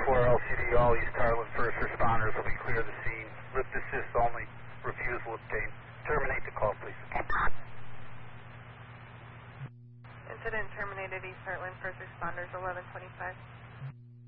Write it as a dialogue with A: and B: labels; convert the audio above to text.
A: LCD, all East Harlan first responders will be clear of the scene. Lift assist only. Refusal obtained. Terminate the call, please.
B: Incident terminated, East Heartland first responders 1125.